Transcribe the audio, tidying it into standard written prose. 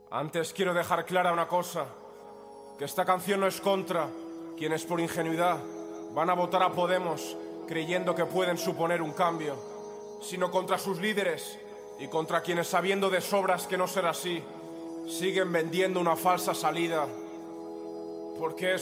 Antes quiero dejar clara una cosa, que esta canción no es contra quienes por ingenuidad van a votar a Podemos creyendo que pueden suponer un cambio, sino contra sus líderes y contra quienes, sabiendo de sobras que no será así, siguen vendiendo una falsa salida. Porque